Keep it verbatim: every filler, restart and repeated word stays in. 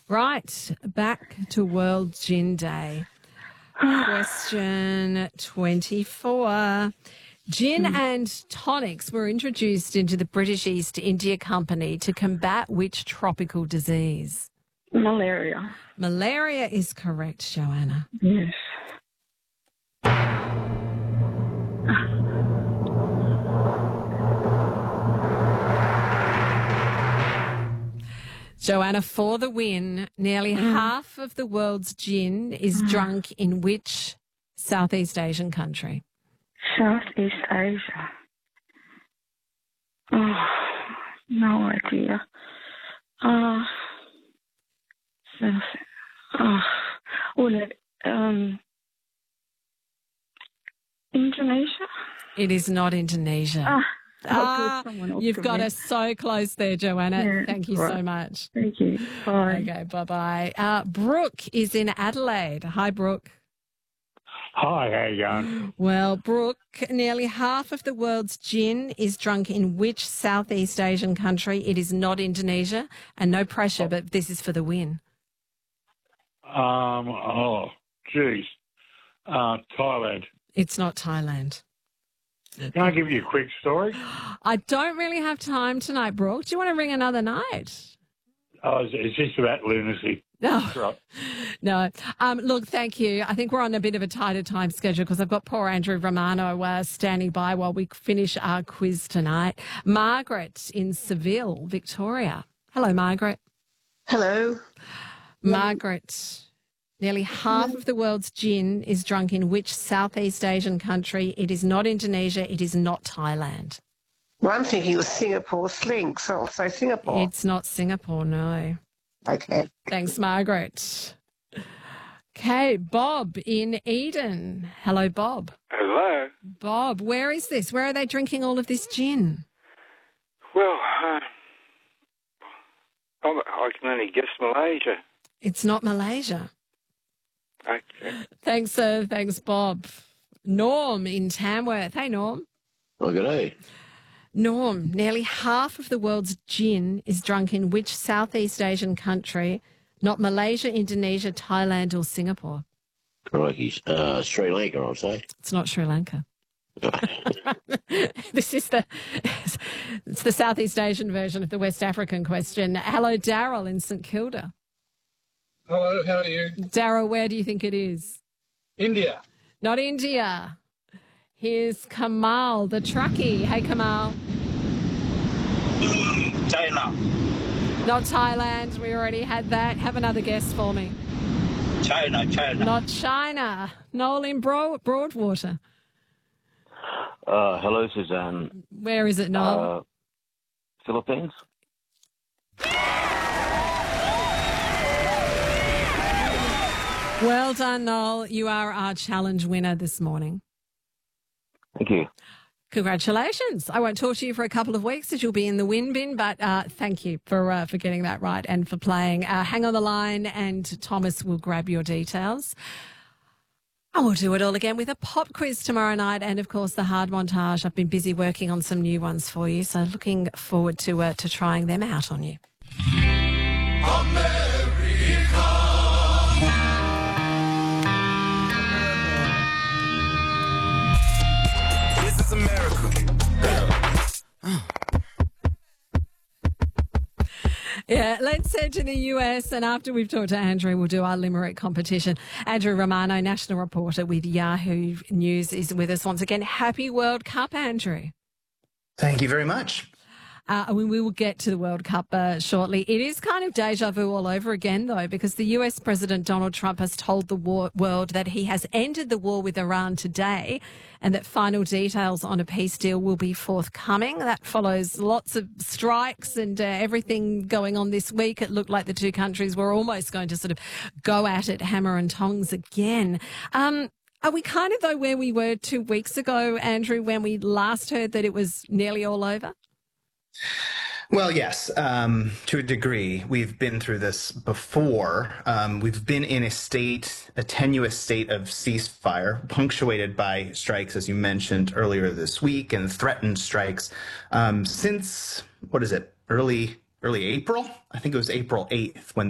Right, back to World Gin Day. Question twenty-four. Gin and tonics were introduced into the British East India Company to combat which tropical disease? Malaria. Malaria is correct, Joanna. Yes. Joanna, for the win, nearly Mm. half of the world's gin is Mm. drunk in which Southeast Asian country? Southeast Asia. Oh, no idea. Uh, South. Oh, well, it, um, Indonesia? It is not Indonesia. Ah, Ah, good, someone else you've can got win. us so close there, Joanna. Yeah, Thank you so right. much. Thank you. Bye. Okay, bye-bye. Uh, Brooke is in Adelaide. Hi, Brooke. Hi, how you going? Well, Brooke, nearly half of the world's gin is drunk in which Southeast Asian country? It is not Indonesia, and no pressure, but this is for the win. Um, oh, geez. Uh, Thailand. It's not Thailand. Can I give you a quick story? I don't really have time tonight, Brooke. Do you want to ring another night? Oh, is, is this about lunacy? No. Right. No. Um, look, thank you. I think we're on a bit of a tighter time schedule because I've got poor Andrew Romano uh, standing by while we finish our quiz tonight. Margaret in Seville, Victoria. Hello, Margaret. Hello. Margaret, nearly half of the world's gin is drunk in which Southeast Asian country? It is not Indonesia. It is not Thailand. Well, I'm thinking it was Singapore Sling, so I'll say Singapore. It's not Singapore, no. Okay. Thanks, Margaret. Okay, Bob in Eden. Hello, Bob. Hello. Bob, where is this? Where are they drinking all of this gin? Well, uh, I I can only guess Malaysia. It's not Malaysia. Okay. Thanks, uh, thanks, Bob. Norm in Tamworth. Hey, Norm. Oh, good day. Norm, nearly half of the world's gin is drunk in which Southeast Asian country? Not Malaysia, Indonesia, Thailand or Singapore. Crikey. Uh, Sri Lanka, I'll say. It's not Sri Lanka. This is the it's the Southeast Asian version of the West African question. Hello, Daryl in St Kilda. Hello, how are you? Daryl, where do you think it is? India. Not India. Here's Kamal, the truckie. Hey, Kamal. China. Not Thailand. We already had that. Have another guess for me. China, China. Not China. Noel in Broad- Broadwater. Uh, hello, Suzanne. Where is it, Noel? Uh, Philippines? Well done, Noel. You are our challenge winner this morning. Thank you. Congratulations. I won't talk to you for a couple of weeks as you'll be in the win bin, but uh, thank you for uh, for getting that right and for playing. Uh, hang on the line and Thomas will grab your details. And we'll do it all again with a pop quiz tomorrow night and, of course, the hard montage. I've been busy working on some new ones for you, so looking forward to uh, to trying them out on you. This is America. Yeah, let's head to the U S and after we've talked to Andrew, we'll do our Limerick competition. Andrew Romano, national reporter with Yahoo News, is with us once again. Happy World Cup, Andrew. Thank you very much. Uh, we will get to the World Cup uh, shortly. It is kind of deja vu all over again, though, because the U S President Donald Trump has told the war- world that he has ended the war with Iran today and that final details on a peace deal will be forthcoming. That follows lots of strikes and uh, everything going on this week. It looked like the two countries were almost going to sort of go at it hammer and tongs again. Um, are we kind of, though, where we were two weeks ago, Andrew, when we last heard that it was nearly all over? Well, yes, um, to a degree. We've been through this before. Um, we've been in a state, a tenuous state of ceasefire, punctuated by strikes, as you mentioned earlier this week, and threatened strikes um, since, what is it, early, early April? I think it was April eighth when